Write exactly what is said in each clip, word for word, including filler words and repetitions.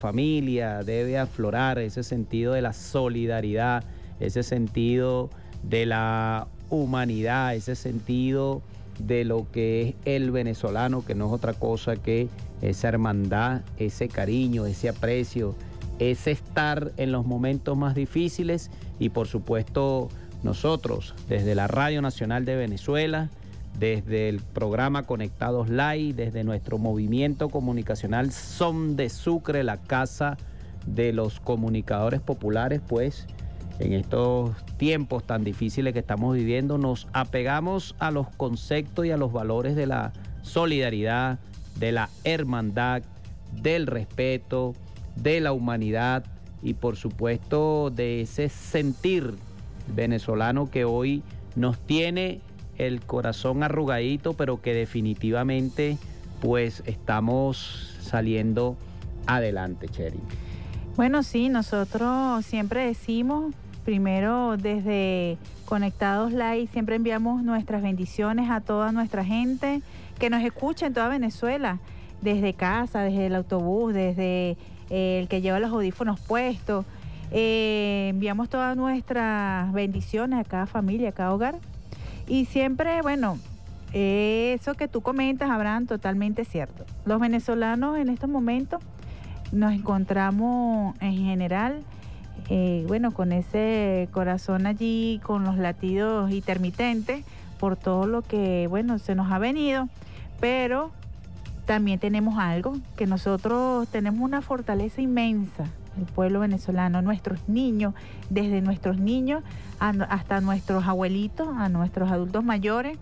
familia debe aflorar ese sentido de la solidaridad, ese sentido de la humanidad, ese sentido de lo que es el venezolano, que no es otra cosa que esa hermandad, ese cariño, ese aprecio, ese estar en los momentos más difíciles. Y por supuesto nosotros desde la Radio Nacional de Venezuela, desde el programa Conectados Live, desde nuestro movimiento comunicacional Son de Sucre, la casa de los comunicadores populares, pues en estos tiempos tan difíciles que estamos viviendo, nos apegamos a los conceptos y a los valores de la solidaridad, de la hermandad, del respeto, de la humanidad y por supuesto de ese sentir venezolano que hoy nos tiene el corazón arrugadito, pero que definitivamente pues estamos saliendo adelante, Cheri. Bueno, sí, nosotros siempre decimos, primero desde Conectados Live, siempre enviamos nuestras bendiciones a toda nuestra gente que nos escucha en toda Venezuela, desde casa, desde el autobús, desde eh, el que lleva los audífonos puestos. Eh, enviamos todas nuestras bendiciones a cada familia, a cada hogar. Y siempre, bueno, eh, eso que tú comentas, Abraham, totalmente cierto. Los venezolanos en estos momentos nos encontramos en general, eh, bueno, con ese corazón allí, con los latidos intermitentes, por todo lo que, bueno, se nos ha venido, pero también tenemos algo, que nosotros tenemos una fortaleza inmensa, el pueblo venezolano, nuestros niños, desde nuestros niños a, hasta nuestros abuelitos, a nuestros adultos mayores,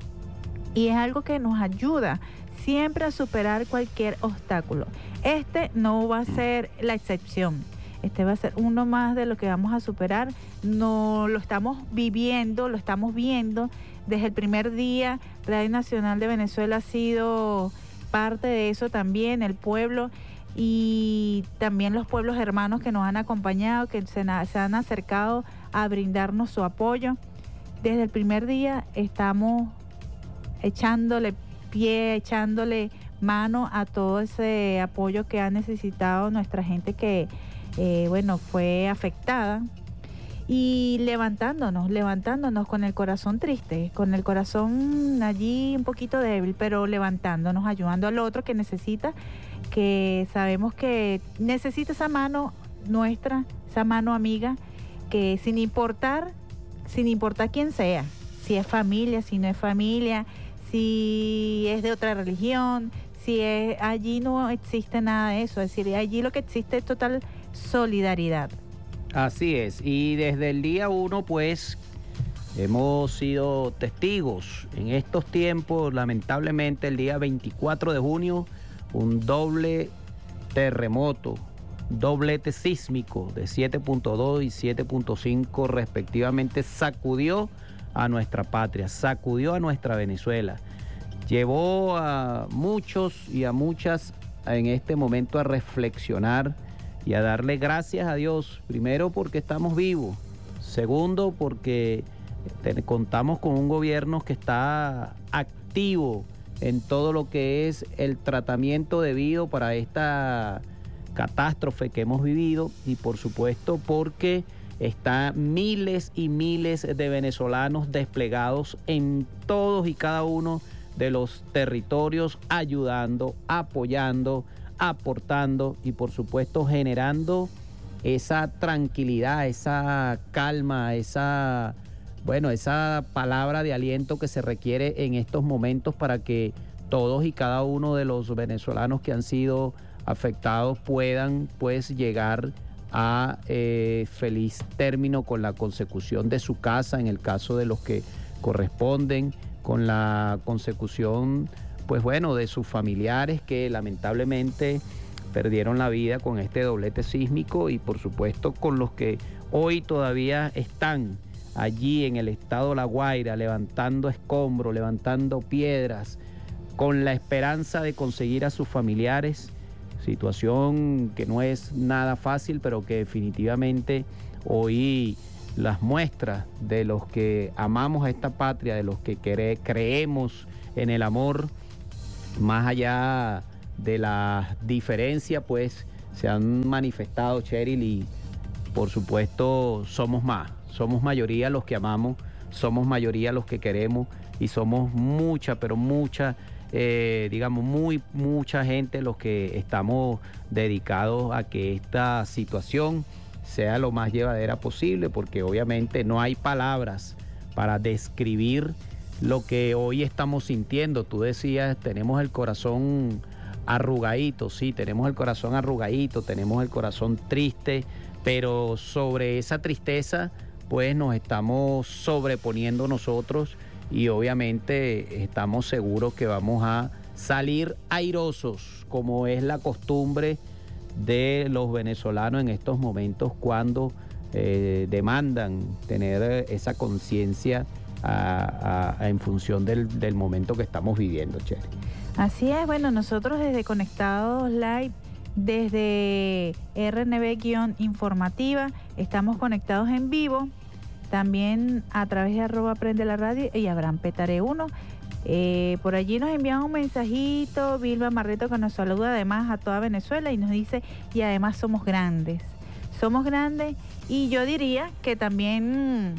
y es algo que nos ayuda siempre a superar cualquier obstáculo. Este no va a ser la excepción, este va a ser uno más de lo que vamos a superar. No lo estamos viviendo, lo estamos viendo desde el primer día. Radio Nacional de Venezuela ha sido parte de eso también, el pueblo, y también los pueblos hermanos que nos han acompañado, que se, se han acercado a brindarnos su apoyo. Desde el primer día estamos echándole pie, echándole mano a todo ese apoyo que ha necesitado nuestra gente que, eh, bueno, fue afectada, y levantándonos, levantándonos con el corazón triste, con el corazón allí un poquito débil, pero levantándonos, ayudando al otro que necesita, que sabemos que necesita esa mano nuestra, esa mano amiga, que sin importar, sin importar quién sea, si es familia, si no es familia, si es de otra religión, si es, allí no existe nada de eso, es decir, allí lo que existe es total solidaridad. Así es, y desde el día uno pues hemos sido testigos en estos tiempos. Lamentablemente el día veinticuatro de junio un doble terremoto, doblete sísmico de siete punto dos y siete punto cinco respectivamente sacudió a nuestra patria, sacudió a nuestra Venezuela, llevó a muchos y a muchas en este momento a reflexionar y a darle gracias a Dios, primero porque estamos vivos, segundo porque te, contamos con un gobierno que está activo en todo lo que es el tratamiento debido para esta catástrofe que hemos vivido, y por supuesto porque están miles y miles de venezolanos desplegados en todos y cada uno de los territorios, ayudando, apoyando, aportando y por supuesto generando esa tranquilidad, esa calma, esa, bueno, esa palabra de aliento que se requiere en estos momentos para que todos y cada uno de los venezolanos que han sido afectados puedan pues llegar a eh, feliz término con la consecución de su casa, en el caso de los que corresponden, con la consecución pues bueno, de sus familiares que lamentablemente perdieron la vida con este doblete sísmico, y por supuesto con los que hoy todavía están allí en el estado La Guaira levantando escombros, levantando piedras, con la esperanza de conseguir a sus familiares, situación que no es nada fácil, pero que definitivamente hoy las muestras de los que amamos a esta patria, de los que cre- creemos en el amor, más allá de la diferencia, pues se han manifestado, Cheryl, y por supuesto somos más, somos mayoría los que amamos, somos mayoría los que queremos y somos mucha, pero mucha, eh, digamos, muy, mucha gente los que estamos dedicados a que esta situación sea lo más llevadera posible, porque obviamente no hay palabras para describir lo que hoy estamos sintiendo. Tú decías, tenemos el corazón arrugadito, sí, tenemos el corazón arrugadito, tenemos el corazón triste, pero sobre esa tristeza pues nos estamos sobreponiendo nosotros y obviamente estamos seguros que vamos a salir airosos, como es la costumbre de los venezolanos en estos momentos cuando eh, demandan tener esa conciencia a, a, en función del, del momento que estamos viviendo, Cheryl. Así es, bueno, nosotros desde Conectados Live, desde R N B-informativa, estamos conectados en vivo, también a través de arroba Prende la Radio y Abraham Petare uno. Eh, por allí nos envían un mensajito, Vilma Marreto, que nos saluda además a toda Venezuela y nos dice, y además somos grandes, somos grandes, y yo diría que también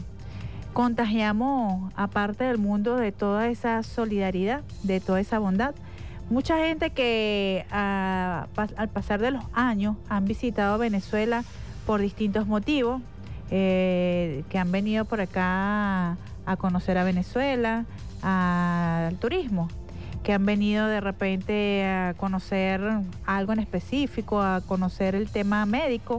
contagiamos a parte del mundo de toda esa solidaridad, de toda esa bondad. Mucha gente que a, al pasar de los años han visitado Venezuela por distintos motivos, eh, que han venido por acá a conocer a Venezuela, a, al turismo, que han venido de repente a conocer algo en específico, a conocer el tema médico,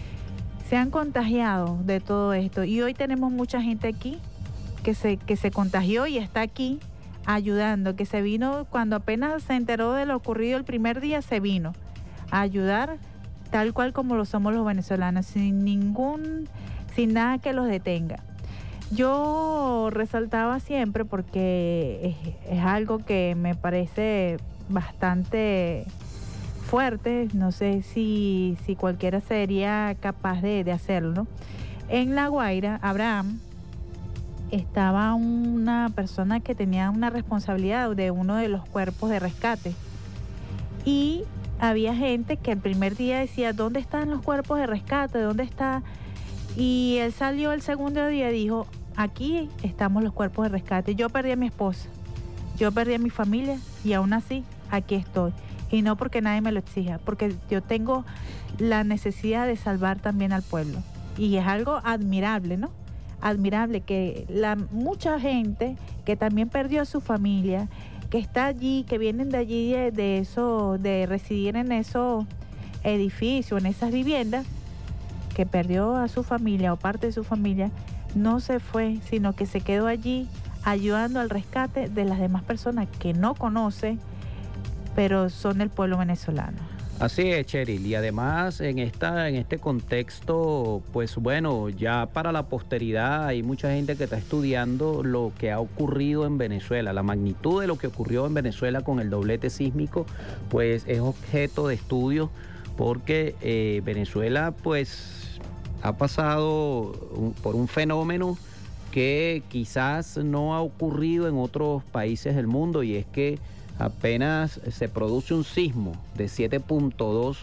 se han contagiado de todo esto. Y hoy tenemos mucha gente aquí que se, que se contagió y está aquí ayudando, que se vino cuando apenas se enteró de lo ocurrido el primer día, se vino a ayudar tal cual como lo somos los venezolanos, sin ningún, sin nada que los detenga. Yo resaltaba siempre porque es, es algo que me parece bastante fuerte, no sé si, si cualquiera sería capaz de, de hacerlo. En La Guaira, Abraham, estaba una persona que tenía una responsabilidad de uno de los cuerpos de rescate y había gente que el primer día decía, ¿dónde están los cuerpos de rescate? ¿Dónde está? Y él salió el segundo día y dijo, aquí estamos los cuerpos de rescate. Yo perdí a mi esposa, yo perdí a mi familia y aún así aquí estoy. Y no porque nadie me lo exija, porque yo tengo la necesidad de salvar también al pueblo. Y es algo admirable, ¿no? Admirable que la mucha gente que también perdió a su familia, que está allí, que vienen de allí de, de eso, de residir en esos edificios, en esas viviendas, que perdió a su familia o parte de su familia, no se fue, sino que se quedó allí ayudando al rescate de las demás personas que no conoce, pero son del pueblo venezolano. Así es, Cheryl, y además en esta, en este contexto, pues bueno, ya para la posteridad hay mucha gente que está estudiando lo que ha ocurrido en Venezuela, la magnitud de lo que ocurrió en Venezuela con el doblete sísmico, pues es objeto de estudio porque eh, Venezuela pues ha pasado un, por un fenómeno que quizás no ha ocurrido en otros países del mundo, y es que apenas se produce un sismo de siete punto dos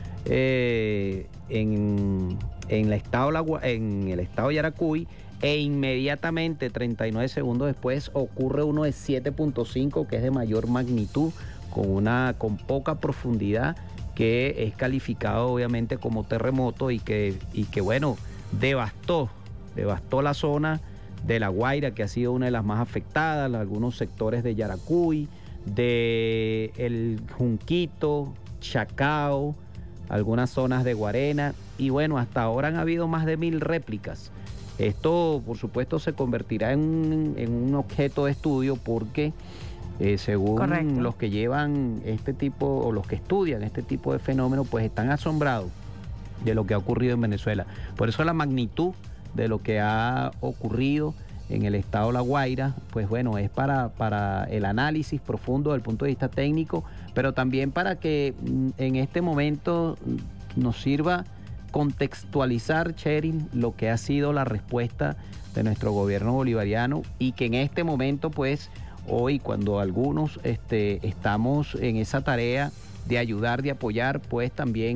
eh, en, en, la estado, en el estado de Yaracuy, e inmediatamente treinta y nueve segundos después ocurre uno de siete punto cinco, que es de mayor magnitud, con, una, con poca profundidad, que es calificado obviamente como terremoto y que, y que bueno, devastó, devastó la zona de La Guaira, que ha sido una de las más afectadas, algunos sectores de Yaracuy, de El Junquito, Chacao, algunas zonas de Guarena, y bueno, hasta ahora han habido más de mil réplicas. Esto, por supuesto, se convertirá en, en un objeto de estudio porque, eh, según Correcto. los que llevan este tipo, o los que estudian este tipo de fenómenos, pues están asombrados de lo que ha ocurrido en Venezuela. Por eso la magnitud de lo que ha ocurrido en el estado de La Guaira, pues bueno, es para, para el análisis profundo desde el punto de vista técnico, pero también para que en este momento nos sirva contextualizar, Cheryl, lo que ha sido la respuesta de nuestro gobierno bolivariano, y que en este momento, pues, hoy, cuando algunos este, estamos en esa tarea de ayudar, de apoyar, pues también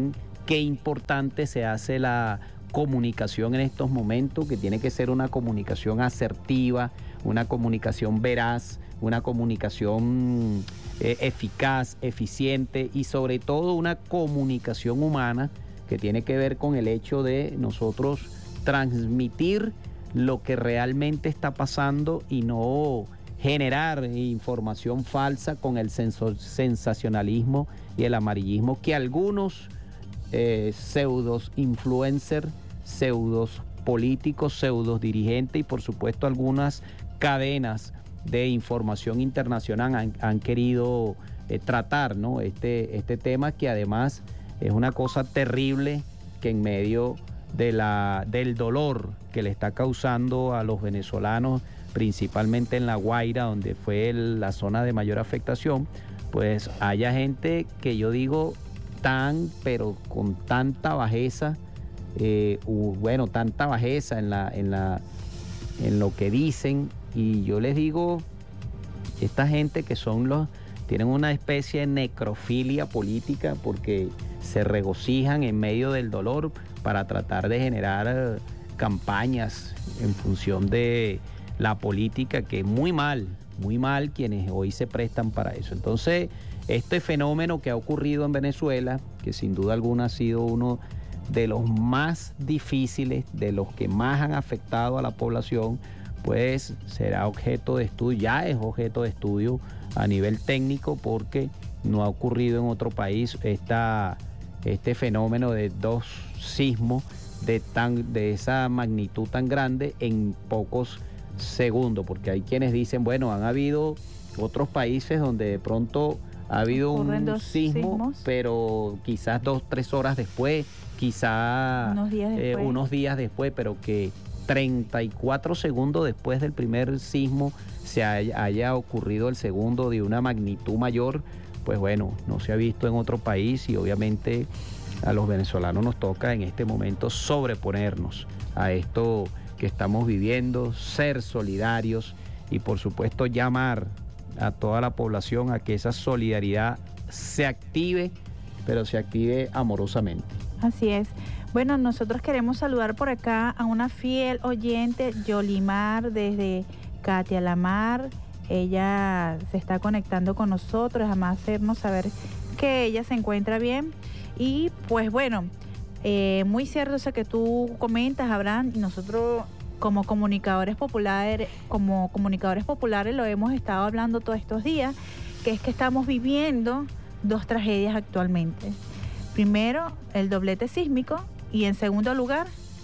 qué importante se hace la comunicación en estos momentos, que tiene que ser una comunicación asertiva, una comunicación veraz, una comunicación eh, eficaz, eficiente y sobre todo una comunicación humana que tiene que ver con el hecho de nosotros transmitir lo que realmente está pasando y no generar información falsa con el sensacionalismo y el amarillismo que algunos eh, pseudos influencers, pseudos políticos, pseudos dirigentes y por supuesto algunas cadenas de información internacional han, han querido eh, tratar, ¿no? este, este tema que además es una cosa terrible que en medio de la, del dolor que le está causando a los venezolanos, principalmente en La Guaira, donde fue el, la zona de mayor afectación, pues haya gente que yo digo tan, pero con tanta bajeza, eh, u, bueno, tanta bajeza en, la, en, la, en lo que dicen, y yo les digo, esta gente que son los, tienen una especie de necrofilia política porque se regocijan en medio del dolor para tratar de generar eh, campañas en función de la política, que es muy mal, muy mal quienes hoy se prestan para eso. Entonces, este fenómeno que ha ocurrido en Venezuela, que sin duda alguna ha sido uno de los más difíciles, de los que más han afectado a la población, pues será objeto de estudio, ya es objeto de estudio a nivel técnico, porque no ha ocurrido en otro país esta, este fenómeno de dos sismos de, tan, de esa magnitud tan grande en pocos segundos, porque hay quienes dicen, bueno, han habido otros países donde de pronto ha habido Ocurren un sismo, sismos, pero quizás dos, tres horas después, quizás unos días después. Eh, unos días después, pero que treinta y cuatro segundos después del primer sismo se haya, haya ocurrido el segundo de una magnitud mayor, pues bueno, no se ha visto en otro país y obviamente a los venezolanos nos toca en este momento sobreponernos a esto que estamos viviendo, ser solidarios y por supuesto llamar a toda la población a que esa solidaridad se active, pero se active amorosamente. Así es. Bueno, nosotros queremos saludar por acá a una fiel oyente, Yolimar, desde Katia Lamar. Ella se está conectando con nosotros, además hacernos saber que ella se encuentra bien. Y pues bueno, eh, muy cierto eso que tú comentas, Abraham, y nosotros como comunicadores populares, como comunicadores populares lo hemos estado hablando todos estos días, que es que estamos viviendo dos tragedias actualmente. Primero, el doblete sísmico, y en segundo lugar,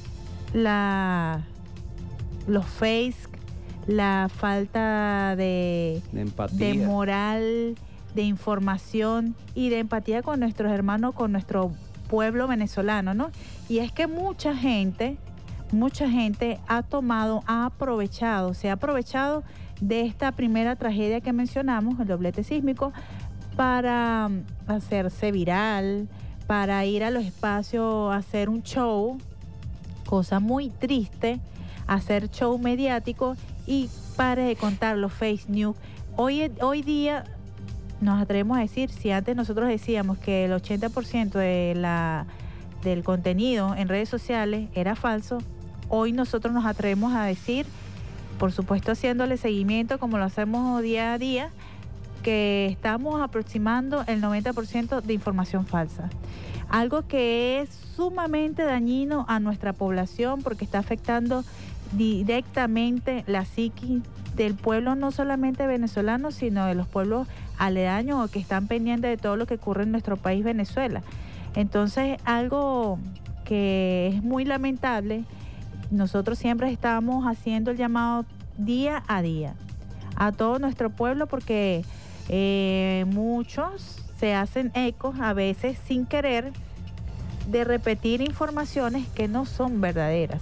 la, los fakes, la falta de, de empatía, de moral, de información y de empatía con nuestros hermanos, con nuestro pueblo venezolano, ¿no? Y es que mucha gente, mucha gente ha tomado, ha aprovechado, se ha aprovechado de esta primera tragedia que mencionamos, el doblete sísmico, para hacerse viral, para ir a los espacios a hacer un show, cosa muy triste, hacer show mediático y pare de contar los fake news. Hoy, hoy día nos atrevemos a decir, si antes nosotros decíamos que el ochenta por ciento de la, del contenido en redes sociales era falso, hoy nosotros nos atrevemos a decir, por supuesto haciéndole seguimiento como lo hacemos día a día, que estamos aproximando el noventa por ciento de información falsa. Algo que es sumamente dañino a nuestra población porque está afectando directamente la psiquis del pueblo, no solamente venezolano, sino de los pueblos aledaños o que están pendientes de todo lo que ocurre en nuestro país, Venezuela. Entonces, algo que es muy lamentable, nosotros siempre estamos haciendo el llamado día a día a todo nuestro pueblo porque eh, muchos se hacen ecos, a veces sin querer, de repetir informaciones que no son verdaderas.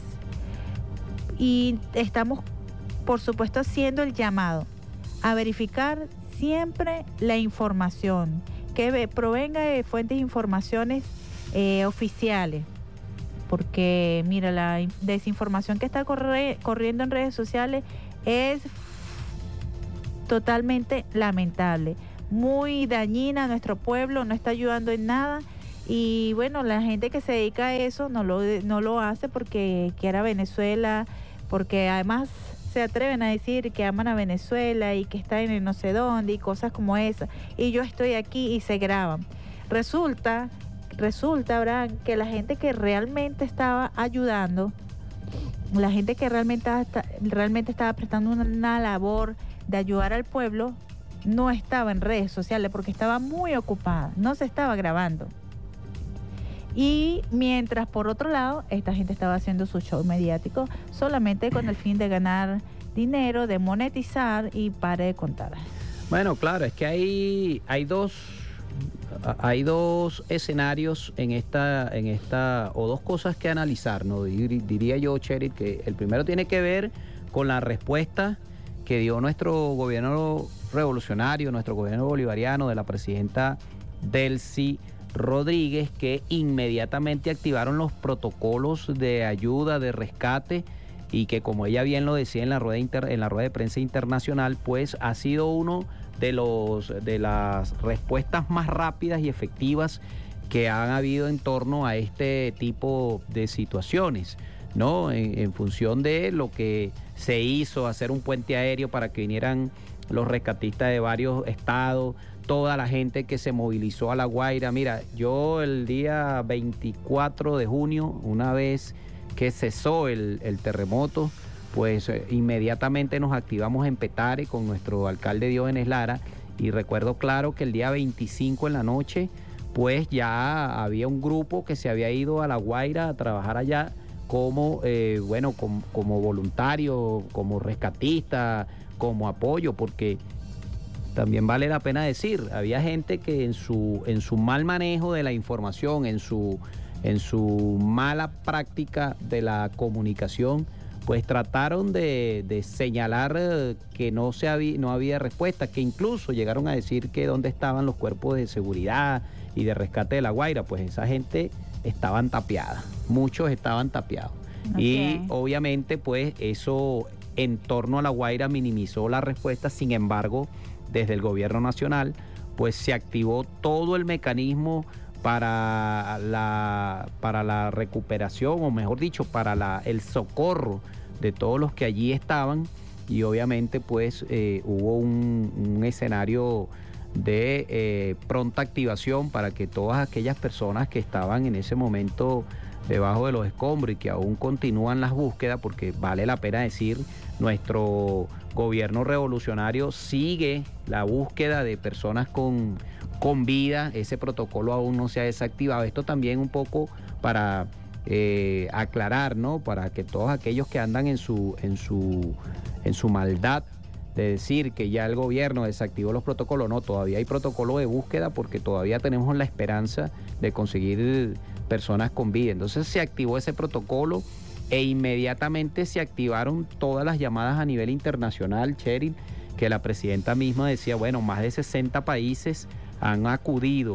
Y estamos, por supuesto, haciendo el llamado a verificar siempre la información, que provenga de fuentes de informaciones eh, oficiales. Porque, mira, la desinformación que está corre, corriendo en redes sociales es totalmente lamentable, muy dañina a nuestro pueblo, no está ayudando en nada Y bueno, la gente que se dedica a eso no lo, no lo hace porque quiere a Venezuela, porque además se atreven a decir que aman a Venezuela y que están en no sé dónde y cosas como esas. Y yo estoy aquí y se graban. Resulta, resulta, Abraham, que la gente que realmente estaba ayudando, la gente que realmente, realmente estaba prestando una, una labor de ayudar al pueblo, no estaba en redes sociales porque estaba muy ocupada, no se estaba grabando. Y mientras, por otro lado, esta gente estaba haciendo su show mediático solamente con el fin de ganar dinero, de monetizar y pare de contar. Bueno, claro, es que hay, hay dos hay dos escenarios en esta, en esta, o dos cosas que analizar, ¿no? Diría yo, Cheryl, que el primero tiene que ver con la respuesta que dio nuestro gobierno revolucionario, nuestro gobierno bolivariano, de la presidenta Delcy Rodríguez, que inmediatamente activaron los protocolos de ayuda, de rescate, y que, como ella bien lo decía en la rueda inter, en la rueda de prensa internacional, pues ha sido uno de los de las respuestas más rápidas y efectivas que han habido en torno a este tipo de situaciones, ¿no? En, en función de lo que se hizo, hacer un puente aéreo para que vinieran los rescatistas de varios estados, toda la gente que se movilizó a La Guaira. Mira, yo el día veinticuatro de junio, una vez que cesó el, el terremoto, pues eh, inmediatamente nos activamos en Petare con nuestro alcalde Diógenes Lara, y recuerdo claro que el día veinticinco en la noche, pues ya había un grupo que se había ido a La Guaira a trabajar allá como, eh, bueno, como, como voluntario, como rescatista, como apoyo, porque también vale la pena decir, había gente que en su, en su mal manejo de la información, en su, en su mala práctica de la comunicación, pues trataron de, de señalar que no, se había, no había respuesta, que incluso llegaron a decir que dónde estaban los cuerpos de seguridad y de rescate de La Guaira. Pues esa gente estaban tapiadas, muchos estaban tapiados. Okay. Y obviamente pues eso en torno a La Guaira minimizó la respuesta. Sin embargo, desde el gobierno nacional pues se activó todo el mecanismo para la, para la recuperación, o mejor dicho, para la, el socorro de todos los que allí estaban, y obviamente pues eh, hubo un, un escenario de eh, pronta activación para que todas aquellas personas que estaban en ese momento debajo de los escombros y que aún continúan las búsquedas, porque vale la pena decir, nuestro gobierno revolucionario sigue la búsqueda de personas con, con vida. Ese protocolo aún no se ha desactivado. Esto también un poco para eh, aclarar, ¿no? Para que todos aquellos que andan en su, en su, en su maldad de decir que ya el gobierno desactivó los protocolos, no, todavía hay protocolo de búsqueda, porque todavía tenemos la esperanza de conseguir personas con vida. Entonces se activó ese protocolo e inmediatamente se activaron todas las llamadas a nivel internacional, Cheryl, que la presidenta misma decía, bueno, más de sesenta países han acudido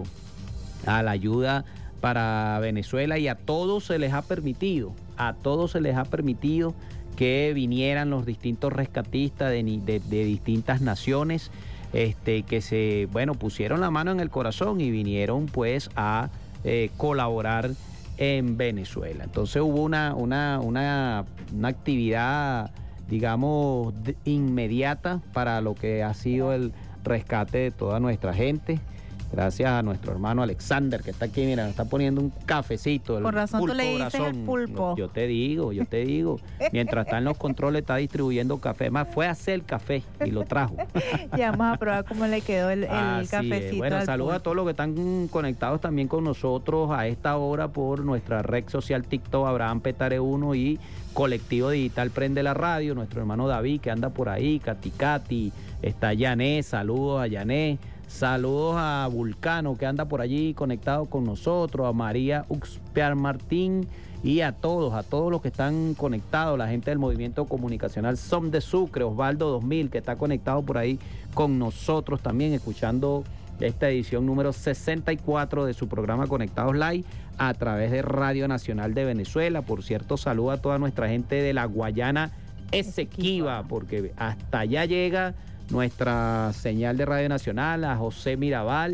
a la ayuda para Venezuela, y a todos se les ha permitido, a todos se les ha permitido que vinieran los distintos rescatistas de, de, de distintas naciones, este, que se, bueno, pusieron la mano en el corazón y vinieron pues a eh, colaborar en Venezuela. Entonces hubo una, una, una, una actividad, digamos, de, inmediata para lo que ha sido el rescate de toda nuestra gente. Gracias a nuestro hermano Alexander, que está aquí, mira, nos está poniendo un cafecito. Por razón tú le dices el pulpo. Yo te digo, yo te digo. Mientras está en los controles, está distribuyendo café. Más fue a hacer el café y lo trajo. Ya vamos a probar cómo le quedó el, el cafecito. Es. Bueno, saludos a todos los que están conectados también con nosotros a esta hora por nuestra red social TikTok, Abraham Petare uno, y Colectivo Digital Prende la Radio. Nuestro hermano David, que anda por ahí, Katy Katy, está Yané, saludos a Yané. Saludos a Vulcano, que anda por allí conectado con nosotros, a María Uxpiar Martín, y a todos, a todos los que están conectados, la gente del movimiento comunicacional Som de Sucre, Osvaldo dos mil, que está conectado por ahí con nosotros también, escuchando esta edición número sesenta y cuatro de su programa Conectados Live a través de Radio Nacional de Venezuela. Por cierto, saludo a toda nuestra gente de la Guayana Esequiba, porque hasta allá llega nuestra señal de Radio Nacional, a José Mirabal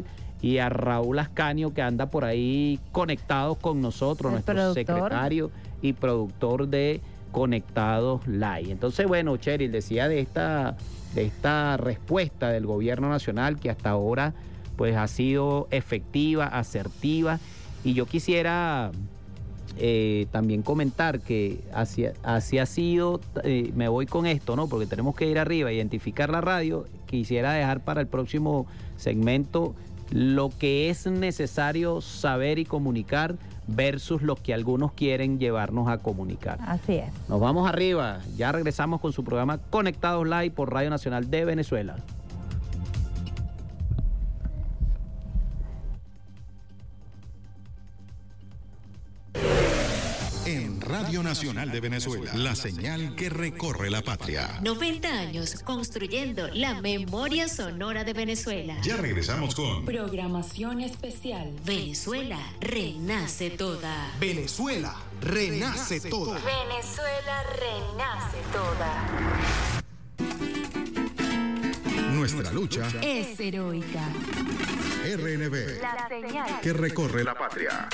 y a Raúl Ascanio, que anda por ahí conectados con nosotros, El nuestro productor. secretario y productor de Conectados Live. Entonces, bueno, Cheryl decía de esta, de esta respuesta del gobierno nacional que hasta ahora pues ha sido efectiva, asertiva, y yo quisiera eh, también comentar que así, así ha sido, eh, me voy con esto, ¿no? Porque tenemos que ir arriba, identificar la radio. Quisiera dejar para el próximo segmento lo que es necesario saber y comunicar versus lo que algunos quieren llevarnos a comunicar. Así es. Nos vamos arriba, ya regresamos con su programa Conectados Live por Radio Nacional de Venezuela. En Radio Nacional de Venezuela, la señal que recorre la patria. noventa años construyendo la memoria sonora de Venezuela. Ya regresamos con Programación especial. Venezuela renace toda. Venezuela renace toda. Venezuela renace toda. Nuestra lucha Es heroica. R N B, La señal que recorre la patria.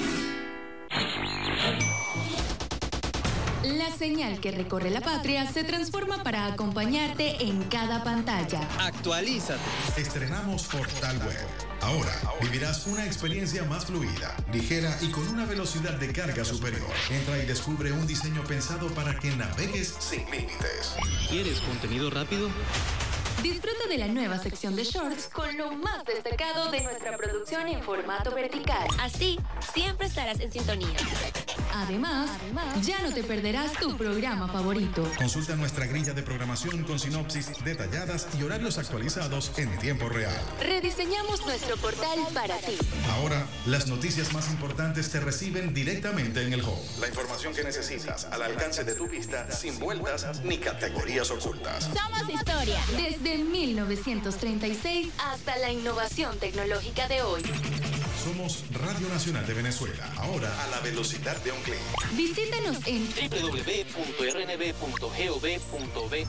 La señal que recorre la patria se transforma para acompañarte en cada pantalla. Actualízate. Estrenamos Portal Web. Ahora vivirás una experiencia más fluida, ligera y con una velocidad de carga superior. Entra y descubre un diseño pensado para que navegues sin límites. ¿Quieres contenido rápido? Disfruta de la nueva sección de shorts con lo más destacado de nuestra producción en formato vertical. Así, siempre estarás en sintonía. Además, ya no te perderás tu programa favorito. Consulta nuestra grilla de programación con sinopsis detalladas y horarios actualizados en tiempo real. Rediseñamos nuestro portal para ti. Ahora, las noticias más importantes te reciben directamente en el home. La información que necesitas al alcance de tu vista, sin vueltas ni categorías ocultas. Somos historia. Desde mil novecientos treinta y seis hasta la innovación tecnológica de hoy. Somos Radio Nacional de Venezuela, ahora a la velocidad de un clic. Visítanos en doble u doble u doble u punto r n b punto gov punto be.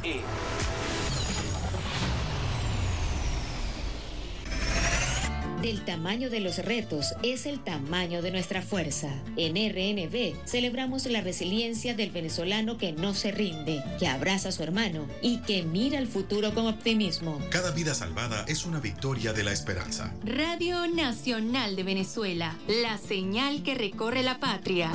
Del tamaño de los retos es el tamaño de nuestra fuerza. En R N B celebramos la resiliencia del venezolano que no se rinde, que abraza a su hermano y que mira al futuro con optimismo. Cada vida salvada es una victoria de la esperanza. Radio Nacional de Venezuela, la señal que recorre la patria.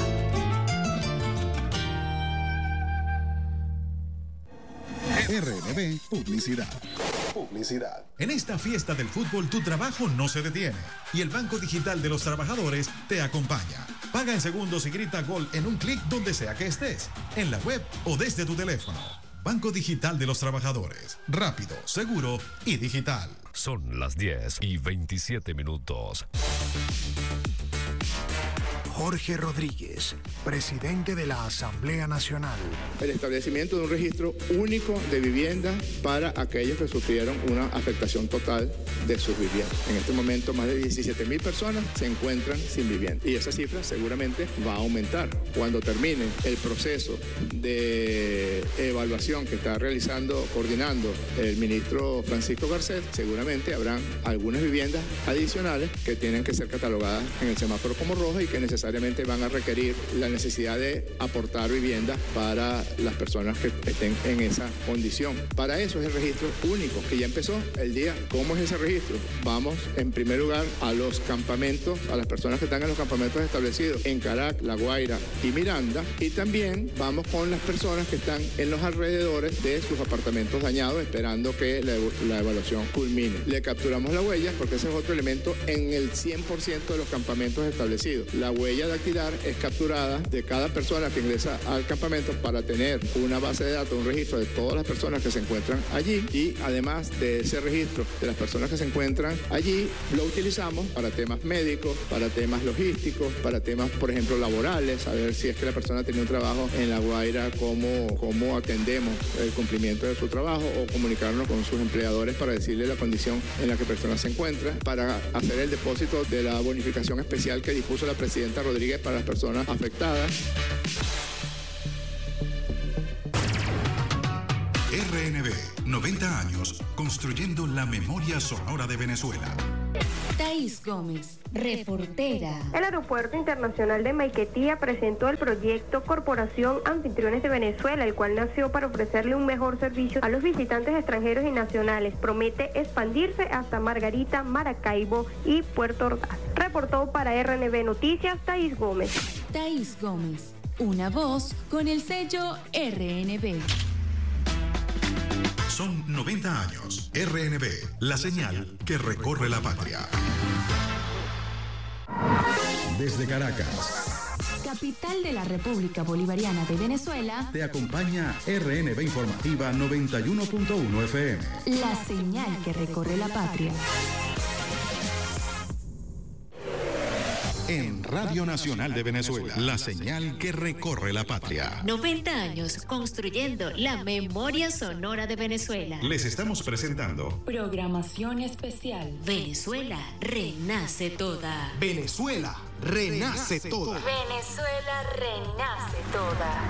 R N B Publicidad. Publicidad. En esta fiesta del fútbol tu trabajo no se detiene y el Banco Digital de los Trabajadores te acompaña. Paga en segundos y grita gol en un clic donde sea que estés, en la web o desde tu teléfono. Banco Digital de los Trabajadores. Rápido, seguro y digital. Son las diez y veintisiete minutos. Jorge Rodríguez, presidente de la Asamblea Nacional. El establecimiento de un registro único de vivienda para aquellos que sufrieron una afectación total de sus viviendas. En este momento, más de diecisiete mil personas se encuentran sin vivienda y esa cifra seguramente va a aumentar. Cuando termine el proceso de evaluación que está realizando, coordinando el ministro Francisco Garcés, seguramente habrán algunas viviendas adicionales que tienen que ser catalogadas en el semáforo como rojas y que necesariamente van a requerir la necesidad de aportar viviendas para las personas que estén en esa condición. Para eso es el registro único que ya empezó el día. ¿Cómo es ese registro? Vamos en primer lugar a los campamentos, a las personas que están en los campamentos establecidos en Caracas, La Guaira y Miranda, y también vamos con las personas que están en los alrededores de sus apartamentos dañados esperando que la, la evaluación culmine. Le capturamos la huella porque ese es otro elemento en el cien por ciento de los campamentos establecidos. La huella dactilar es capturada de cada persona que ingresa al campamento para tener una base de datos, un registro de todas las personas que se encuentran allí, y además de ese registro de las personas que se encuentran allí, lo utilizamos para temas médicos, para temas logísticos, para temas, por ejemplo, laborales, saber si es que la persona tiene un trabajo en La Guaira, cómo, cómo atendemos el cumplimiento de su trabajo, o comunicarnos con sus empleadores para decirle la condición en la que la persona se encuentra, para hacer el depósito de la bonificación especial que dispuso la presidenta Rodríguez para las personas afectadas. R N B, noventa años construyendo la memoria sonora de Venezuela. Thaís Gómez, reportera. El Aeropuerto Internacional de Maiquetía presentó el proyecto Corporación Anfitriones de Venezuela, el cual nació para ofrecerle un mejor servicio a los visitantes extranjeros y nacionales. Promete expandirse hasta Margarita, Maracaibo y Puerto Ordaz. Reportó para R N B Noticias, Thaís Gómez. Thaís Gómez, una voz con el sello R N B. Son noventa años. R N B, la señal que recorre la patria. Desde Caracas, capital de la República Bolivariana de Venezuela, te acompaña R N B Informativa noventa y uno punto uno F M. La señal que recorre la patria. En Radio Nacional de Venezuela, la señal que recorre la patria. noventa años construyendo la memoria sonora de Venezuela. Les estamos presentando programación especial. Venezuela renace toda. Venezuela renace toda. Venezuela renace toda.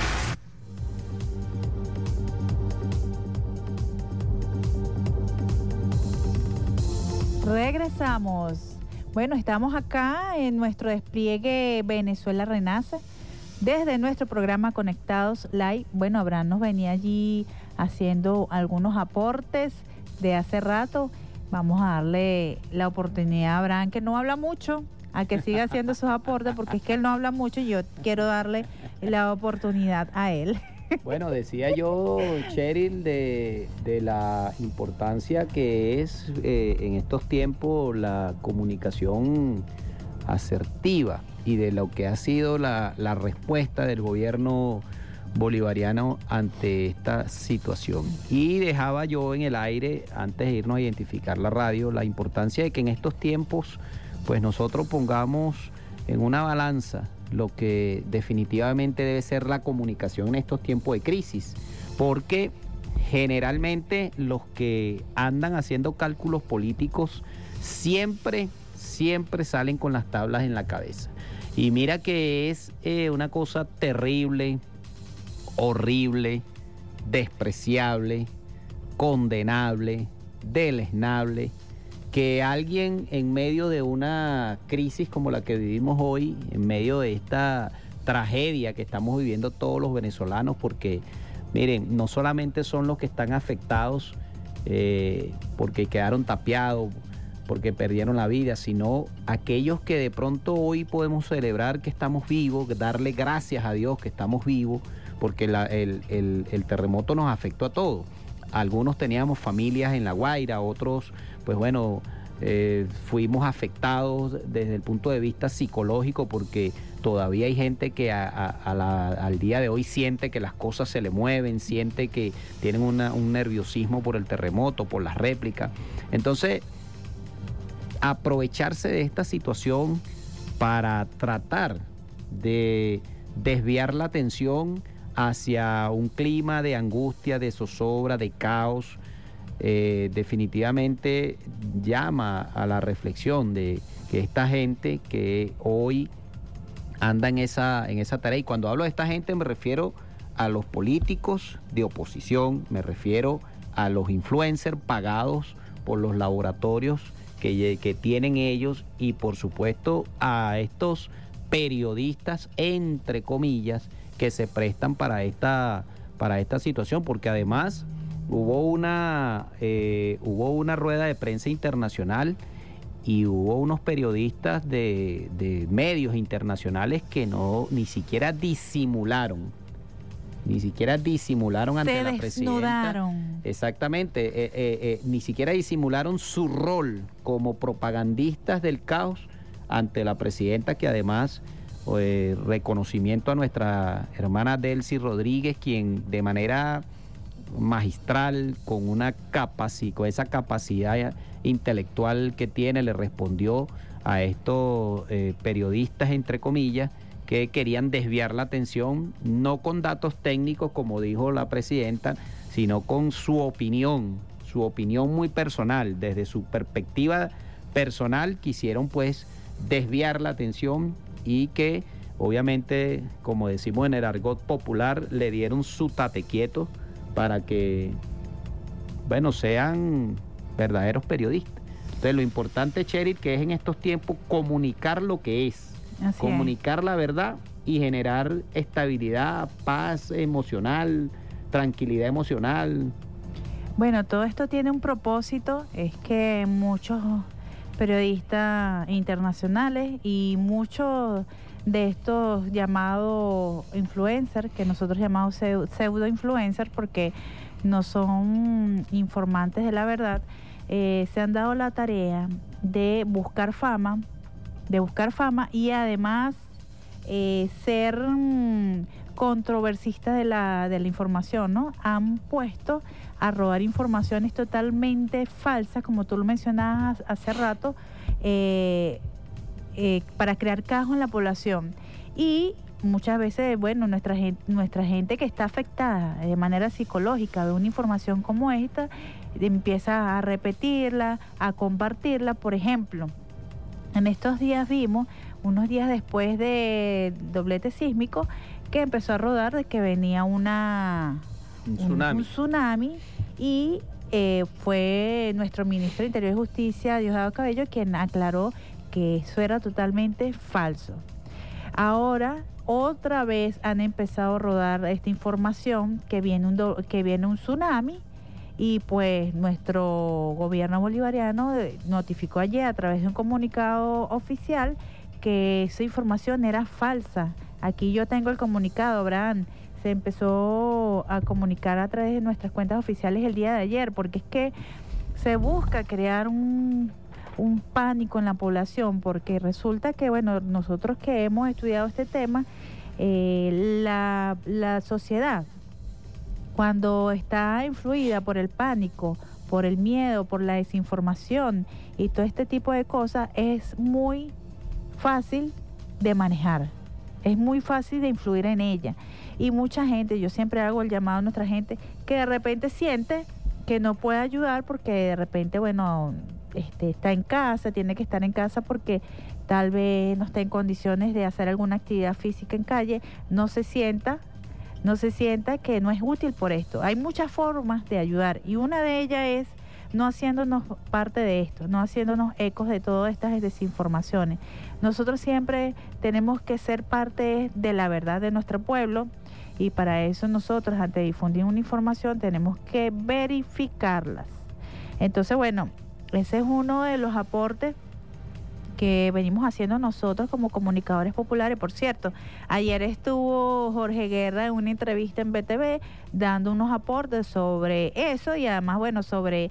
Regresamos. Bueno, estamos acá en nuestro despliegue Venezuela Renace, desde nuestro programa Conectados Live. Bueno, Abraham nos venía allí haciendo algunos aportes de hace rato. Vamos a darle la oportunidad a Abraham, que no habla mucho, a que siga haciendo sus aportes, porque es que él no habla mucho y yo quiero darle la oportunidad a él. Bueno, decía yo, Cheryl, de, de la importancia que es eh, en estos tiempos la comunicación asertiva y de lo que ha sido la, la respuesta del gobierno bolivariano ante esta situación. Y dejaba yo en el aire, antes de irnos a identificar la radio, la importancia de que en estos tiempos pues nosotros pongamos en una balanza lo que definitivamente debe ser la comunicación en estos tiempos de crisis, porque generalmente los que andan haciendo cálculos políticos siempre, siempre salen con las tablas en la cabeza. Y mira que es eh, una cosa terrible, horrible, despreciable, condenable, deleznable, que alguien en medio de una crisis como la que vivimos hoy, en medio de esta tragedia que estamos viviendo todos los venezolanos, porque miren, no solamente son los que están afectados eh, porque quedaron tapiados, porque perdieron la vida, sino aquellos que de pronto hoy podemos celebrar que estamos vivos, darle gracias a Dios que estamos vivos, porque la, el, el, el terremoto nos afectó a todos. Algunos teníamos familias en La Guaira, otros, pues bueno, eh, fuimos afectados desde el punto de vista psicológico, porque todavía hay gente que a, a, a la, al día de hoy siente que las cosas se le mueven, siente que tienen una, un nerviosismo por el terremoto, por las réplicas. Entonces, aprovecharse de esta situación para tratar de desviar la atención hacia un clima de angustia, de zozobra, de caos, eh, definitivamente llama a la reflexión de que esta gente que hoy anda en esa, en esa tarea, y cuando hablo de esta gente me refiero a los políticos de oposición, me refiero a los influencers pagados por los laboratorios que, que tienen ellos, y por supuesto a estos periodistas, entre comillas, que se prestan para esta, para esta situación, porque además hubo una, eh, hubo una rueda de prensa internacional y hubo unos periodistas de, de medios internacionales que no ni siquiera disimularon, ni siquiera disimularon ante la presidenta. Exactamente, eh, eh, eh, ni siquiera disimularon su rol como propagandistas del caos ante la presidenta, que además eh, reconocimiento a nuestra hermana Delcy Rodríguez, quien de manera magistral, con una capacidad, con esa capacidad intelectual que tiene, le respondió a estos eh, periodistas, entre comillas, que querían desviar la atención, no con datos técnicos, como dijo la presidenta, sino con su opinión, su opinión muy personal, desde su perspectiva personal, quisieron pues desviar la atención, y que obviamente, como decimos en el argot popular, le dieron su tate quieto para que, bueno, sean verdaderos periodistas. Entonces lo importante, Cheryl, que es en estos tiempos comunicar lo que es, Así comunicar es. la verdad y generar estabilidad, paz emocional, tranquilidad emocional. Bueno, todo esto tiene un propósito, es que muchos periodistas internacionales y muchos de estos llamados influencers, que nosotros llamamos pseudo influencers porque no son informantes de la verdad, eh, se han dado la tarea de buscar fama, de buscar fama y además eh, ser mm, controversistas de la, de la información, ¿no? Han puesto a robar informaciones totalmente falsas, como tú lo mencionabas hace rato, eh, eh, para crear caos en la población. Y muchas veces, bueno, nuestra gente, nuestra gente que está afectada de manera psicológica de una información como esta, empieza a repetirla, a compartirla. Por ejemplo, en estos días vimos, unos días después de doblete sísmico, que empezó a rodar de que venía una... Un tsunami. Un, un tsunami y eh, fue nuestro ministro de Interior y Justicia, Diosdado Cabello, quien aclaró que eso era totalmente falso. Ahora, otra vez han empezado a rodar esta información que viene un, do, que viene un tsunami y pues nuestro gobierno bolivariano notificó ayer a través de un comunicado oficial que esa información era falsa. Aquí yo tengo el comunicado, Abraham. Se empezó a comunicar a través de nuestras cuentas oficiales el día de ayer, porque es que se busca crear un, un pánico en la población, porque resulta que, bueno, nosotros que hemos estudiado este tema, eh, la, la sociedad, cuando está influida por el pánico, por el miedo, por la desinformación y todo este tipo de cosas, es muy fácil de manejar, es muy fácil de influir en ella. Y mucha gente, yo siempre hago el llamado a nuestra gente, que de repente siente que no puede ayudar porque de repente, bueno, este, está en casa, tiene que estar en casa porque tal vez no está en condiciones de hacer alguna actividad física en calle, no se sienta, no se sienta que no es útil por esto. Hay muchas formas de ayudar y una de ellas es no haciéndonos parte de esto, no haciéndonos ecos de todas estas desinformaciones. Nosotros siempre tenemos que ser parte de la verdad de nuestro pueblo y para eso nosotros, ante difundir una información, tenemos que verificarlas. Entonces, bueno, ese es uno de los aportes que venimos haciendo nosotros como comunicadores populares. Por cierto, ayer estuvo Jorge Guerra en una entrevista en B T V dando unos aportes sobre eso y además, bueno, sobre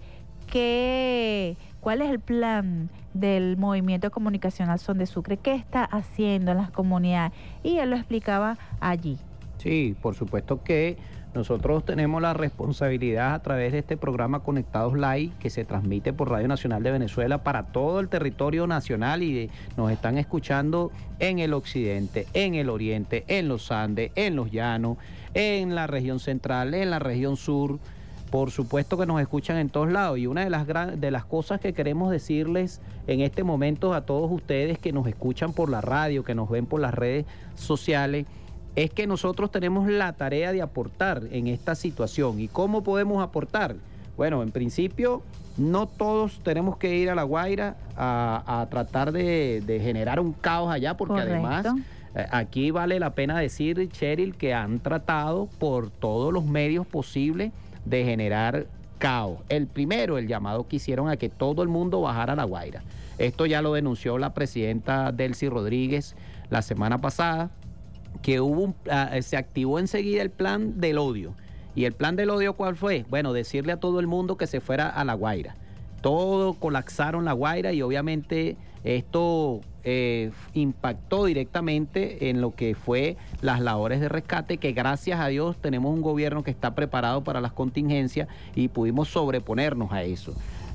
qué, cuál es el plan del movimiento comunicacional Son de Sucre, qué está haciendo en las comunidades, y él lo explicaba allí. Sí, por supuesto que nosotros tenemos la responsabilidad a través de este programa Conectados Live, que se transmite por Radio Nacional de Venezuela para todo el territorio nacional y nos están escuchando en el occidente, en el oriente, en los Andes, en los llanos, en la región central, en la región sur. Por supuesto que nos escuchan en todos lados y una de las, gran, de las cosas que queremos decirles en este momento a todos ustedes que nos escuchan por la radio, que nos ven por las redes sociales, es que nosotros tenemos la tarea de aportar en esta situación. ¿Y cómo podemos aportar? Bueno, en principio, no todos tenemos que ir a La Guaira a, a tratar de, de generar un caos allá, porque Correcto. Además, eh, aquí vale la pena decir, Cheryl, que han tratado por todos los medios posibles de generar caos. El primero, el llamado que hicieron a que todo el mundo bajara a La Guaira. Esto ya lo denunció la presidenta Delcy Rodríguez la semana pasada, que hubo un, uh, se activó enseguida el plan del odio. ¿Y el plan del odio cuál fue? Bueno, decirle a todo el mundo que se fuera a La Guaira. Todo colapsaron La Guaira y obviamente esto eh, impactó directamente en lo que fue las labores de rescate, que gracias a Dios tenemos un gobierno que está preparado para las contingencias y pudimos sobreponernos a eso.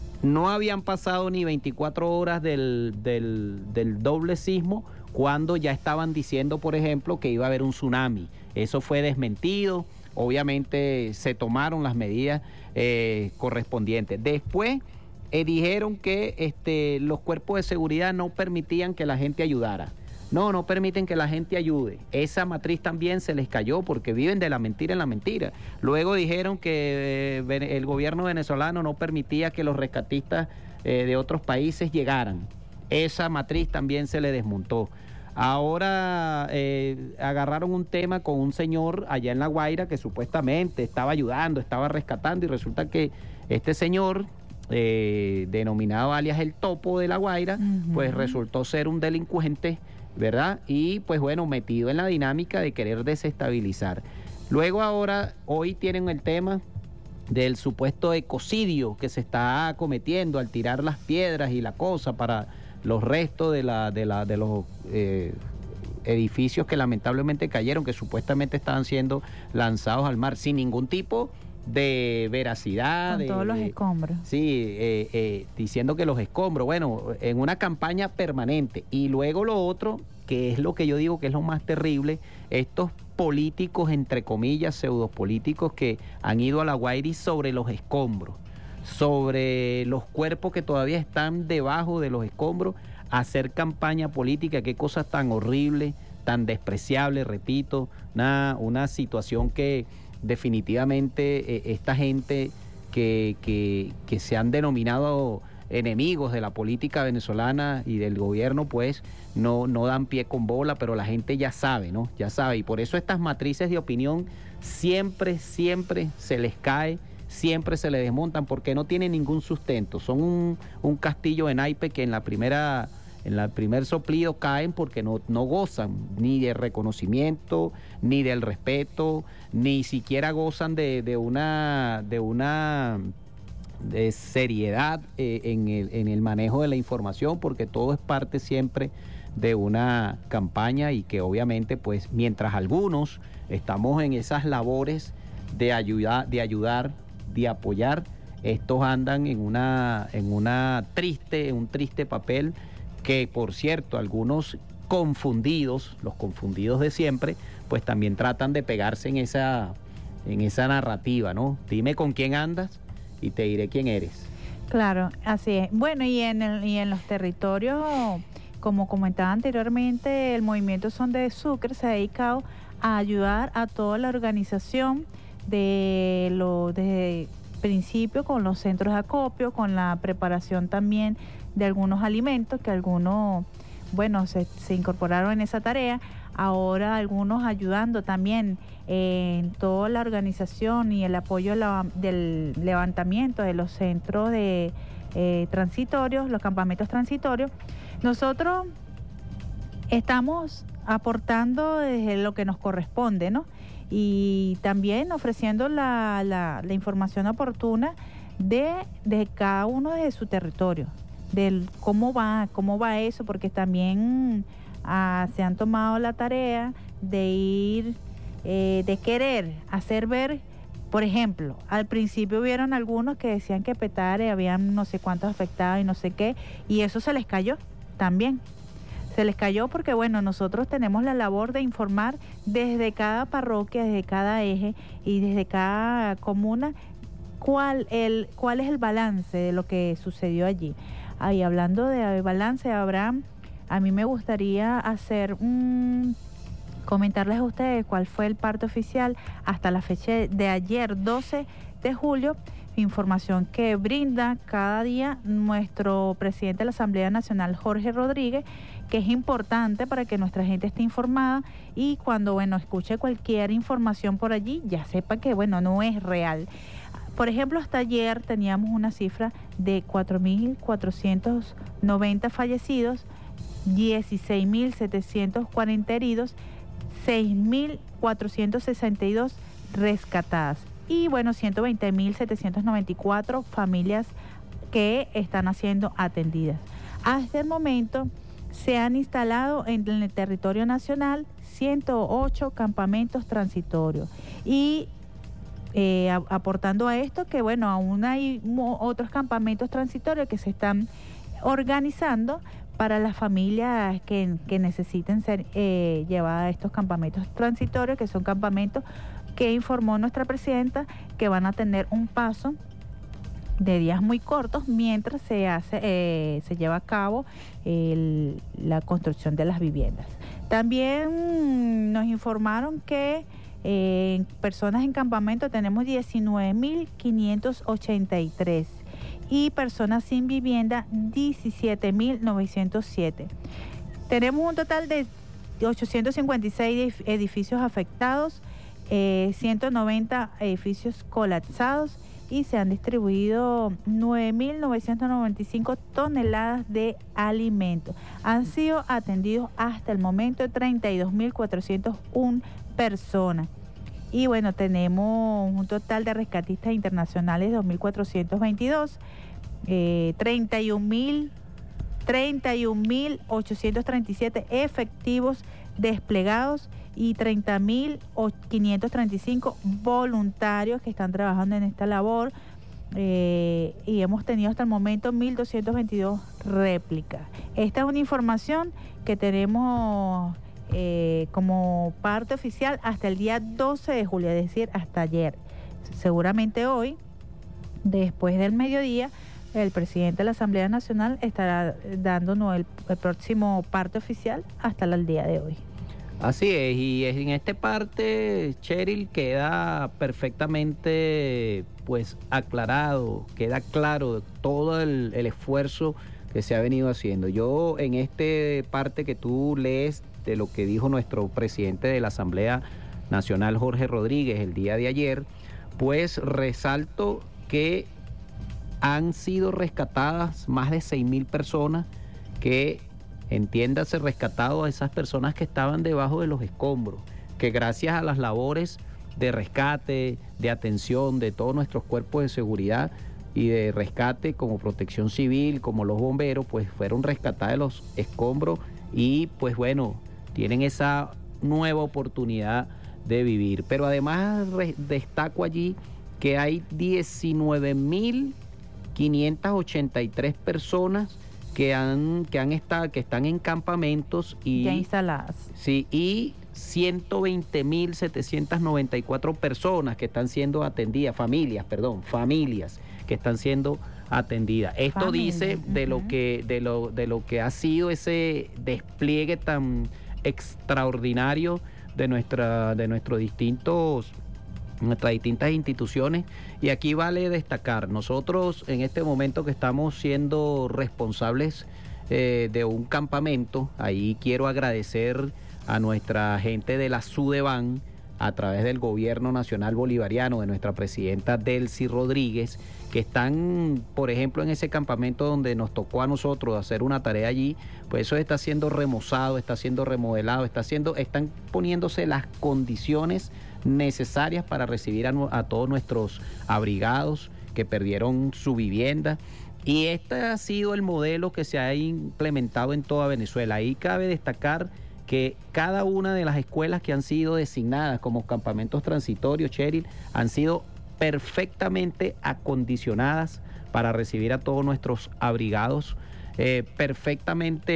No habían pasado ni veinticuatro horas del, del, del doble sismo cuando ya estaban diciendo, por ejemplo, que iba a haber un tsunami. Eso fue desmentido. Obviamente se tomaron las medidas eh, correspondientes. Después eh, dijeron que este, los cuerpos de seguridad no permitían que la gente ayudara. No, no permiten que la gente ayude. Esa matriz también se les cayó porque viven de la mentira en la mentira. Luego dijeron que eh, el gobierno venezolano no permitía que los rescatistas eh, de otros países llegaran. Esa matriz también se le desmontó. Ahora eh, agarraron un tema con un señor allá en La Guaira que supuestamente estaba ayudando, estaba rescatando, y resulta que este señor, eh, denominado alias el Topo de La Guaira, uh-huh. pues resultó ser un delincuente, ¿verdad? Y pues bueno, metido en la dinámica de querer desestabilizar. Luego ahora, hoy tienen el tema del supuesto ecocidio que se está cometiendo al tirar las piedras y la cosa para los restos de, la, de, la, de los eh, edificios que lamentablemente cayeron, que supuestamente estaban siendo lanzados al mar sin ningún tipo de veracidad. Con de, todos los de, escombros. Sí, eh, eh, diciendo que los escombros, bueno, en una campaña permanente. Y luego lo otro, que es lo que yo digo que es lo más terrible, estos políticos, entre comillas, pseudopolíticos que han ido a La Guaira sobre los escombros, sobre los cuerpos que todavía están debajo de los escombros, hacer campaña política. Qué cosa tan horrible, tan despreciable, repito, una, una situación que definitivamente eh, esta gente que, que, que se han denominado enemigos de la política venezolana y del gobierno, pues no, no dan pie con bola, pero la gente ya sabe, ¿no? Ya sabe, y por eso estas matrices de opinión siempre, siempre se les cae, siempre se les desmontan, porque no tienen ningún sustento. Son un, un castillo de naipe que en la primera, en el primer soplido caen porque no, no gozan ni de reconocimiento, ni del respeto, ni siquiera gozan de, de una, de una de seriedad eh, en, el, en el manejo de la información, porque todo es parte siempre de una campaña, y que obviamente pues mientras algunos estamos en esas labores de ayudar, de ayudar, de apoyar, estos andan en una, en una triste, en un triste papel, que por cierto, algunos confundidos, los confundidos de siempre, pues también tratan de pegarse en esa, en esa narrativa, ¿no? Dime con quién andas y te diré quién eres. Claro, así es. Bueno, y en el, y en los territorios, como comentaba anteriormente, el movimiento Son de Sucre se ha dedicado a ayudar a toda la organización de lo desde principio con los centros de acopio, con la preparación también de algunos alimentos que algunos, bueno, se, se incorporaron en esa tarea. Ahora algunos ayudando también en toda la organización y el apoyo la, del levantamiento de los centros de eh, transitorios, los campamentos transitorios. Nosotros estamos aportando desde lo que nos corresponde, ¿no? Y también ofreciendo la, la, la información oportuna de, de cada uno de su territorio, de cómo va, cómo va eso, porque también ah, se han tomado la tarea de ir, eh, de querer hacer ver, por ejemplo, al principio hubieron algunos que decían que Petare habían no sé cuántos afectados y no sé qué, y eso se les cayó también. Se les cayó porque, bueno, nosotros tenemos la labor de informar desde cada parroquia, desde cada eje y desde cada comuna cuál, el, cuál es el balance de lo que sucedió allí. Ahí, hablando de balance, Abraham, a mí me gustaría hacer un... comentarles a ustedes cuál fue el parte oficial hasta la fecha de ayer, doce de julio, información que brinda cada día nuestro presidente de la Asamblea Nacional, Jorge Rodríguez, que es importante para que nuestra gente esté informada y cuando, bueno, escuche cualquier información por allí, ya sepa que, bueno, no es real. Por ejemplo, hasta ayer teníamos una cifra de cuatro mil cuatrocientos noventa fallecidos, dieciséis mil setecientos cuarenta heridos, seis mil cuatrocientos sesenta y dos rescatadas y, bueno, ciento veinte mil setecientos noventa y cuatro familias que están siendo atendidas. Hasta el momento se han instalado en el territorio nacional ciento ocho campamentos transitorios y eh, a, aportando a esto que, bueno, aún hay mo- otros campamentos transitorios que se están organizando para las familias que, que necesiten ser eh, llevadas a estos campamentos transitorios, que son campamentos que informó nuestra presidenta que van a tener un paso de días muy cortos mientras se hace eh, se lleva a cabo el, la construcción de las viviendas. También nos informaron que eh, personas en campamento tenemos diecinueve mil quinientos ochenta y tres y personas sin vivienda diecisiete mil novecientos siete. Tenemos un total de ochocientos cincuenta y seis edificios afectados, eh, ciento noventa edificios colapsados y se han distribuido nueve mil novecientos noventa y cinco toneladas de alimentos. Han sido atendidos hasta el momento treinta y dos mil cuatrocientas una personas. Y bueno, tenemos un total de rescatistas internacionales dos mil cuatrocientos veintidós, eh, treinta y un mil ochocientos treinta y siete efectivos desplegados y treinta mil quinientos treinta y cinco voluntarios que están trabajando en esta labor, eh, y hemos tenido hasta el momento mil doscientos veintidós réplicas. Esta es una información que tenemos eh, como parte oficial hasta el día doce de julio, es decir, hasta ayer. Seguramente hoy, después del mediodía, el presidente de la Asamblea Nacional estará dándonos el, el próximo parte oficial hasta el día de hoy. Así es, y en esta parte, Cheryl, queda perfectamente pues aclarado, queda claro todo el, el esfuerzo que se ha venido haciendo. Yo en esta parte que tú lees de lo que dijo nuestro presidente de la Asamblea Nacional, Jorge Rodríguez, el día de ayer, pues resalto que han sido rescatadas más de seis mil personas, que entiéndase rescatado a esas personas que estaban debajo de los escombros, que gracias a las labores de rescate, de atención de todos nuestros cuerpos de seguridad y de rescate como Protección Civil, como los bomberos, pues fueron rescatados de los escombros y pues bueno, tienen esa nueva oportunidad de vivir. Pero además destaco allí que hay diecinueve mil quinientas ochenta y tres personas que han que han estado que están en campamentos y ya instaladas. Sí, y ciento veinte mil setecientas noventa y cuatro personas que están siendo atendidas, familias, perdón, familias que están siendo atendidas. Esto Familia. dice de uh-huh. lo que de lo de lo que ha sido ese despliegue tan extraordinario de nuestra de nuestros distintos nuestras distintas instituciones. Y aquí vale destacar, nosotros en este momento que estamos siendo responsables eh, de un campamento, ahí quiero agradecer a nuestra gente de la SUDEBAN, a través del Gobierno Nacional Bolivariano, de nuestra presidenta Delcy Rodríguez, que están, por ejemplo, en ese campamento donde nos tocó a nosotros hacer una tarea allí, pues eso está siendo remozado, está siendo remodelado, está siendo, están poniéndose las condiciones necesarias para recibir a, a todos nuestros abrigados que perdieron su vivienda. Y este ha sido el modelo que se ha implementado en toda Venezuela. Ahí cabe destacar que cada una de las escuelas que han sido designadas como campamentos transitorios, Cheryl, han sido perfectamente acondicionadas para recibir a todos nuestros abrigados, eh, perfectamente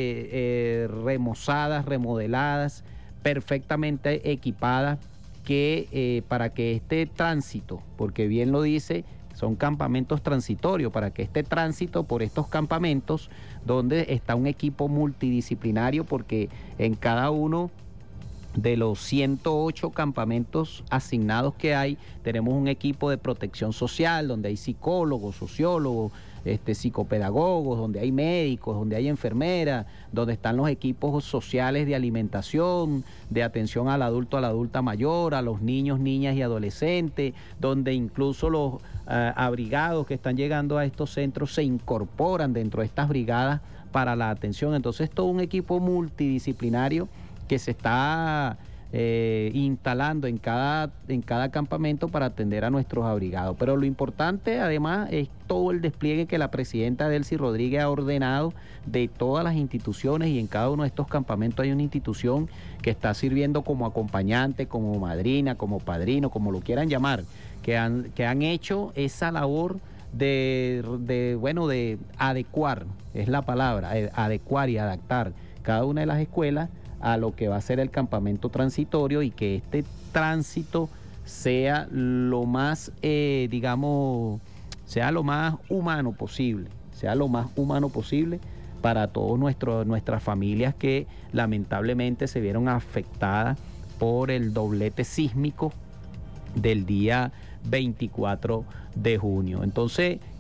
eh, remozadas, remodeladas, perfectamente equipadas, que eh, para que este tránsito, porque bien lo dice, son campamentos transitorios, para que este tránsito por estos campamentos, donde está un equipo multidisciplinario, porque en cada uno de los ciento ocho campamentos asignados que hay, tenemos un equipo de protección social, donde hay psicólogos, sociólogos, este, psicopedagogos, donde hay médicos, donde hay enfermeras, donde están los equipos sociales de alimentación, de atención al adulto, a la adulta mayor, a los niños, niñas y adolescentes, donde incluso los uh, abrigados que están llegando a estos centros se incorporan dentro de estas brigadas para la atención. Entonces, todo un equipo multidisciplinario que se está eh, instalando en cada, en cada campamento para atender a nuestros abrigados. Pero lo importante además es todo el despliegue que la presidenta Delcy Rodríguez ha ordenado de todas las instituciones, y en cada uno de estos campamentos hay una institución que está sirviendo como acompañante, como madrina, como padrino, como lo quieran llamar, que han, que han hecho esa labor de, de, bueno, de adecuar, es la palabra, adecuar y adaptar cada una de las escuelas a lo que va a ser el campamento transitorio, y que este tránsito sea lo más, eh, digamos, sea lo más humano posible, sea lo más humano posible para todas nuestras familias que lamentablemente se vieron afectadas por el doblete sísmico del día veinticuatro de junio. Entonces,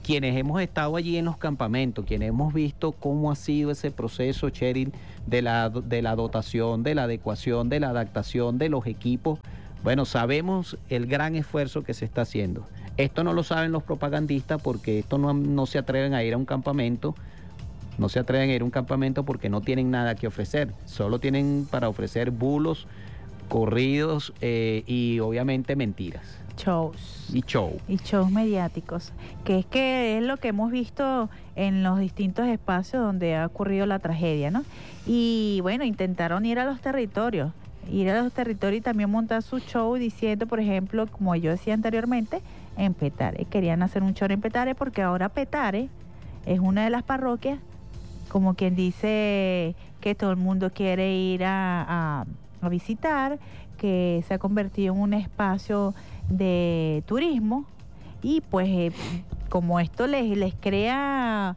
quienes hemos estado allí en los campamentos, quienes hemos visto cómo ha sido ese proceso, Cheryl, de la, de la dotación, de la adecuación, de la adaptación de los equipos, bueno, sabemos el gran esfuerzo que se está haciendo. Esto no lo saben los propagandistas porque esto no, no se atreven a ir a un campamento, no se atreven a ir a un campamento porque no tienen nada que ofrecer, solo tienen para ofrecer bulos, corridos eh, y obviamente mentiras. Shows. Y show. Y shows mediáticos, que es que es lo que hemos visto en los distintos espacios donde ha ocurrido la tragedia, ¿no? Y bueno, intentaron ir a los territorios, ir a los territorios y también montar su show diciendo, por ejemplo, como yo decía anteriormente, en Petare. Querían hacer un show en Petare porque ahora Petare es una de las parroquias, como quien dice, que todo el mundo quiere ir a, a, a visitar, que se ha convertido en un espacio de turismo y pues eh, como esto les, les crea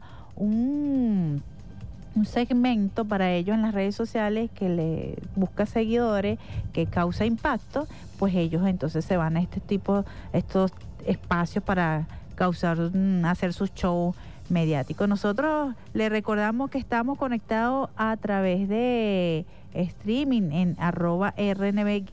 un, un segmento para ellos en las redes sociales que le busca seguidores, que causa impacto, pues ellos entonces se van a este tipo, estos espacios para causar, hacer sus shows mediáticos. Nosotros le recordamos que estamos conectados a través de streaming en arroba R N B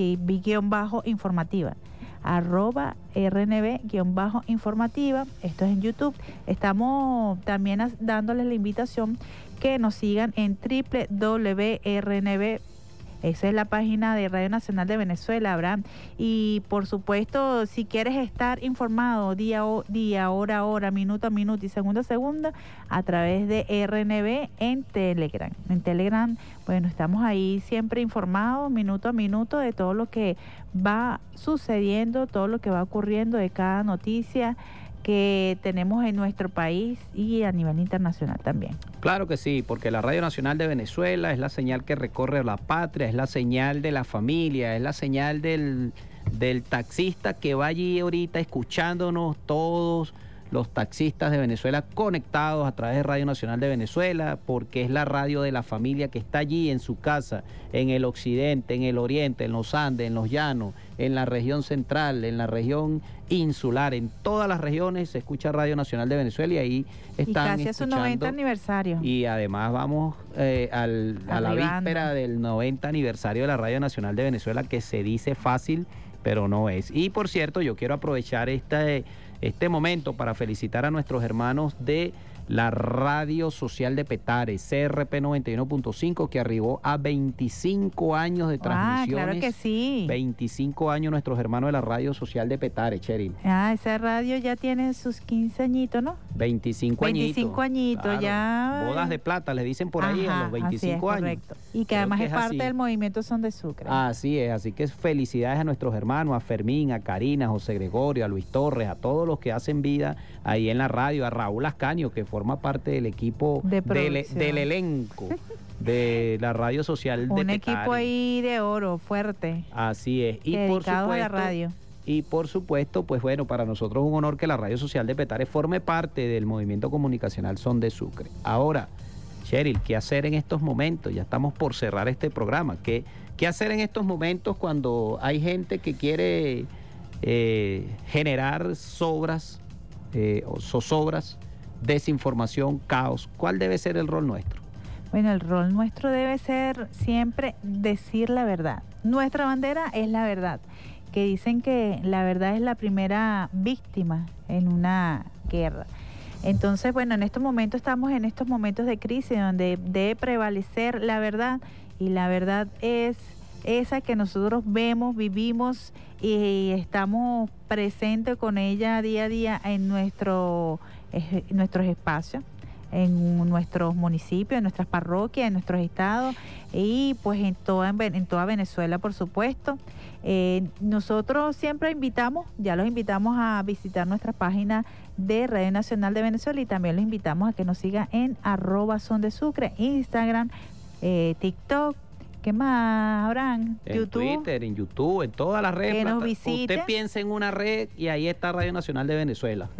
guión bajo informativa, arroba R N B guión bajo informativa, esto es en YouTube. Estamos también dándoles la invitación que nos sigan en doble u doble u doble u punto R N B. Esa es la página de Radio Nacional de Venezuela, Abraham. Y por supuesto, si quieres estar informado día a día, hora a hora, minuto a minuto y segundo a segundo, a través de R N B en Telegram. En Telegram, bueno, estamos ahí siempre informados, minuto a minuto, de todo lo que va sucediendo, todo lo que va ocurriendo, de cada noticia que tenemos en nuestro país y a nivel internacional también. Claro que sí, porque la Radio Nacional de Venezuela es la señal que recorre la patria, es la señal de la familia, es la señal del, del taxista que va allí ahorita escuchándonos, todos los taxistas de Venezuela conectados a través de Radio Nacional de Venezuela, porque es la radio de la familia que está allí en su casa, en el occidente, en el oriente, en los Andes, en los llanos, en la región central, en la región insular, en todas las regiones se escucha Radio Nacional de Venezuela y ahí están y casi a su noventa aniversario. Y además vamos eh, al, a la víspera del noventa aniversario de la Radio Nacional de Venezuela, que se dice fácil, pero no es. Y por cierto, yo quiero aprovechar este, este momento para felicitar a nuestros hermanos de la Radio Social de Petare, C R P noventa y uno punto cinco, que arribó a veinticinco años de transmisiones. Ah, claro que sí. veinticinco años nuestros hermanos de la Radio Social de Petare, Cheryl. Ah, esa radio ya tiene sus quince añitos, ¿no? veinticinco añitos. veinticinco añitos, claro, ya. Bodas de plata, le dicen por ahí. Ajá, a los veinticinco así es, años. Correcto. Y que Creo además que es, es parte del movimiento Son de Sucre. Así es, así que felicidades a nuestros hermanos, a Fermín, a Karina, a José Gregorio, a Luis Torres, a todos los que hacen vida ahí en la radio, a Raúl Ascanio, que forma parte del equipo, de del, del elenco de la Radio Social de Petare. Un equipo ahí de oro, fuerte. Así es. Y por supuesto, a la radio. Y por supuesto, pues bueno, para nosotros es un honor que la Radio Social de Petare forme parte del movimiento comunicacional Son de Sucre. Ahora, Cheryl, ¿qué hacer en estos momentos? Ya estamos por cerrar este programa. ¿Qué, qué hacer en estos momentos cuando hay gente que quiere eh, generar sobras eh, o zozobras, desinformación, caos? ¿Cuál debe ser el rol nuestro? Bueno, el rol nuestro debe ser siempre decir la verdad. Nuestra bandera es la verdad, que dicen que la verdad es la primera víctima en una guerra. Entonces, bueno, en estos momentos estamos en estos momentos de crisis donde debe prevalecer la verdad, y la verdad es esa que nosotros vemos, vivimos y estamos presentes con ella día a día en nuestro, en nuestros espacios, en nuestros municipios, en nuestras parroquias, en nuestros estados y pues en toda, en toda Venezuela, por supuesto. Eh, nosotros siempre invitamos, ya los invitamos a visitar nuestra página de Radio Nacional de Venezuela y también los invitamos a que nos sigan en arroba Son de Sucre, Instagram, eh, TikTok. ¿Qué más, Abraham? En YouTube, Twitter, en YouTube, en todas las redes. Que nos visite. Usted piensa en una red y ahí está Radio Nacional de Venezuela.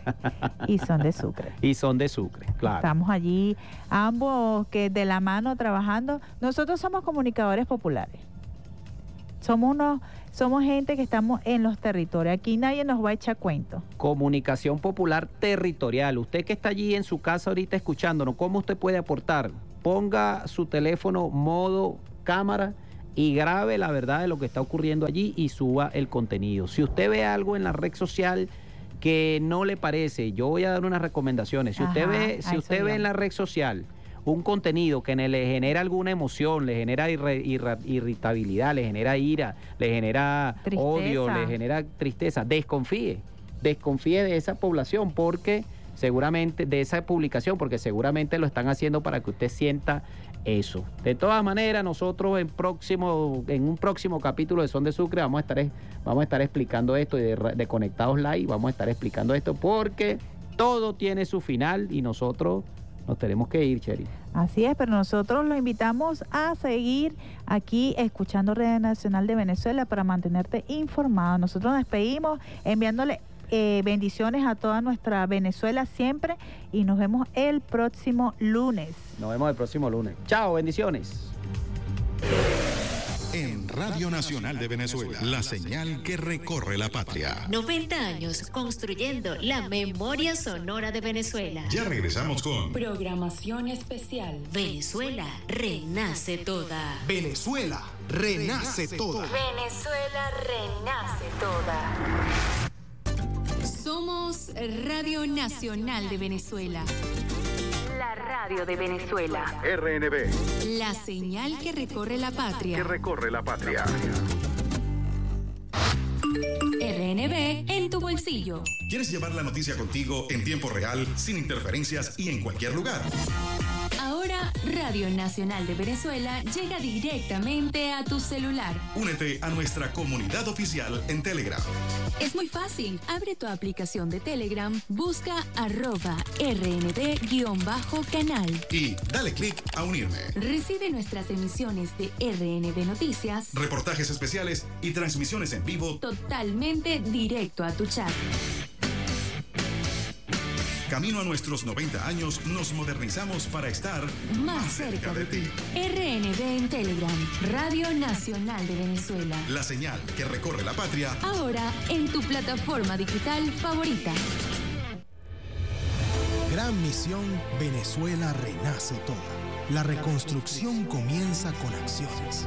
Y Son de Sucre. Y Son de Sucre, claro. Estamos allí ambos que de la mano trabajando. Nosotros somos comunicadores populares. Somos unos, somos gente que estamos en los territorios. Aquí nadie nos va a echar cuento. Comunicación Popular Territorial. Usted que está allí en su casa ahorita escuchándonos, ¿cómo usted puede aportar? Ponga su teléfono modo cámara y grabe la verdad de lo que está ocurriendo allí y suba el contenido. Si usted ve algo en la red social que no le parece, yo voy a dar unas recomendaciones. Si Ajá, usted ve, si usted ve en la red social un contenido que le genera alguna emoción, le genera irre, irra, irritabilidad, le genera ira, le genera tristeza. odio, le genera tristeza, desconfíe, desconfíe de esa población porque seguramente, de esa publicación, porque seguramente lo están haciendo para que usted sienta eso. De todas maneras, nosotros en próximo, en un próximo capítulo de Son de Sucre vamos a estar, vamos a estar explicando esto y de, de Conectados Live, vamos a estar explicando esto porque todo tiene su final y nosotros nos tenemos que ir, Cheri. Así es, pero nosotros los invitamos a seguir aquí escuchando Red Nacional de Venezuela para mantenerte informado. Nosotros nos despedimos enviándole eh, bendiciones a toda nuestra Venezuela siempre y nos vemos el próximo lunes. Nos vemos el próximo lunes. Chao, bendiciones. En Radio Nacional de Venezuela, la señal que recorre la patria. noventa años construyendo la memoria sonora de Venezuela. Ya regresamos con programación especial. Venezuela renace toda. Venezuela renace toda. Venezuela renace toda. Somos Radio Nacional de Venezuela. La radio de Venezuela. R N B. La señal que recorre la patria. Que recorre la patria. R N B en tu bolsillo. ¿Quieres llevar la noticia contigo en tiempo real, sin interferencias y en cualquier lugar? Ahora, Radio Nacional de Venezuela llega directamente a tu celular. Únete a nuestra comunidad oficial en Telegram. Es muy fácil. Abre tu aplicación de Telegram, busca arroba rnb-canal. Y dale clic a unirme. Recibe nuestras emisiones de R N B Noticias, reportajes especiales y transmisiones en vivo totalmente directo a tu chat. Camino a nuestros noventa años, nos modernizamos para estar más, más cerca, cerca de ti. R N B en Telegram, Radio Nacional de Venezuela. La señal que recorre la patria. Ahora en tu plataforma digital favorita. Gran misión, Venezuela renace toda. La reconstrucción comienza con acciones.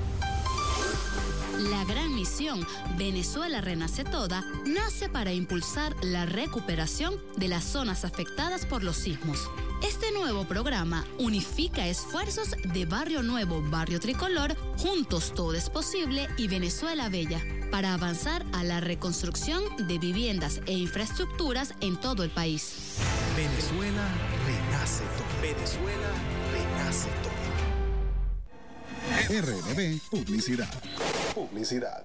La gran misión Venezuela renace toda nace para impulsar la recuperación de las zonas afectadas por los sismos. Este nuevo programa unifica esfuerzos de Barrio Nuevo, Barrio Tricolor, Juntos Todo es Posible y Venezuela Bella, para avanzar a la reconstrucción de viviendas e infraestructuras en todo el país. Venezuela renace toda. Venezuela renace toda. R N B Publicidad. Publicidad.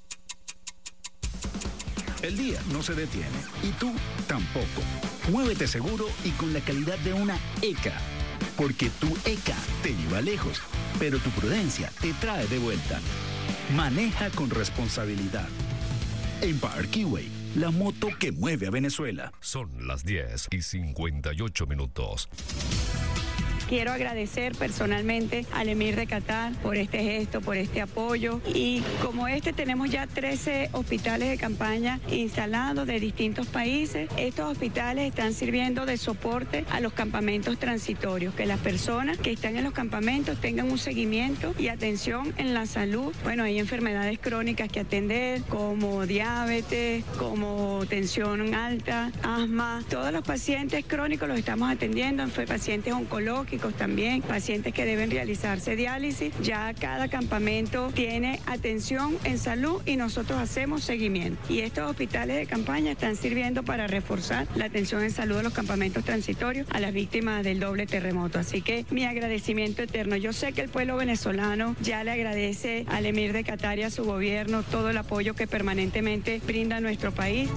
El día no se detiene y tú tampoco. Muévete seguro y con la calidad de una E C A, porque tu E C A te lleva lejos, pero tu prudencia te trae de vuelta. Maneja con responsabilidad. Empire Keyway, la moto que mueve a Venezuela. Son las diez y cincuenta y ocho minutos. Quiero agradecer personalmente al Emir de Qatar por este gesto, por este apoyo. Y como este tenemos ya trece hospitales de campaña instalados de distintos países. Estos hospitales están sirviendo de soporte a los campamentos transitorios, que las personas que están en los campamentos tengan un seguimiento y atención en la salud. Bueno, hay enfermedades crónicas que atender, como diabetes, como tensión alta, asma. Todos los pacientes crónicos los estamos atendiendo, pacientes oncológicos también, pacientes que deben realizarse diálisis. Ya cada campamento tiene atención en salud y nosotros hacemos seguimiento. Y estos hospitales de campaña están sirviendo para reforzar la atención en salud de los campamentos transitorios a las víctimas del doble terremoto. Así que mi agradecimiento eterno. Yo sé que el pueblo venezolano ya le agradece al Emir de Qatar y a su gobierno todo el apoyo que permanentemente brinda a nuestro país.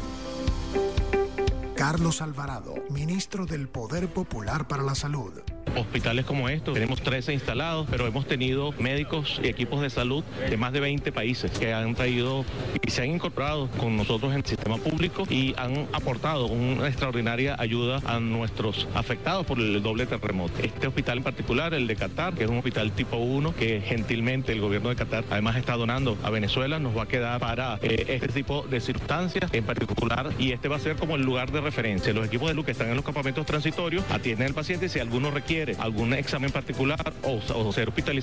Carlos Alvarado, ministro del Poder Popular para la Salud. hospitales como estos. Tenemos trece instalados, pero hemos tenido médicos y equipos de salud de más de veinte países que han traído y se han incorporado con nosotros en el sistema público y han aportado una extraordinaria ayuda a nuestros afectados por el doble terremoto. Este hospital en particular, el de Qatar, que es un hospital tipo uno, que gentilmente el gobierno de Qatar además está donando a Venezuela, nos va a quedar para eh, este tipo de circunstancias en particular, y este va a ser como el lugar de referencia. Los equipos de salud que están en los campamentos transitorios atienden al paciente. Si alguno requiere algún examen particular o, o ser hospitalizado